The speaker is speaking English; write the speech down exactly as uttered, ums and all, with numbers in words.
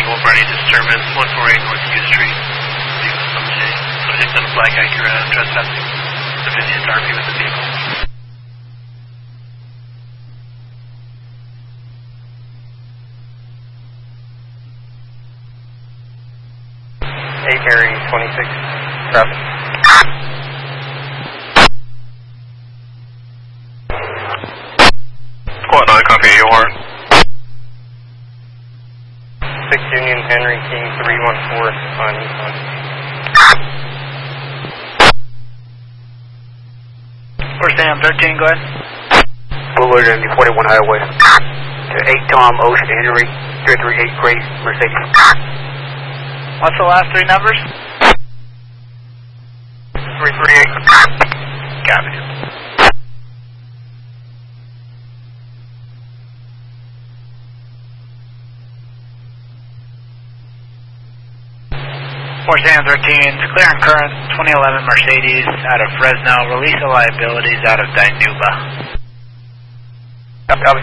available for any disturbance. one forty-eight North U Street. Subject, subject on a black Acura trespassing. The fiftieth R P with the vehicle. eight Harry twenty-six, traffic. Squad nine, copy your horn. six Union Henry King three one four on East one. Where's Sam thirteen, go ahead. Boulevard and forty-one Highway. To eight Tom Ocean Henry, three three eight Gray Mercedes. What's the last three numbers? three three eight. Copy. Four Sam thirteen, clear and current, twenty eleven Mercedes out of Fresno, release of liabilities out of Dinuba. Copy.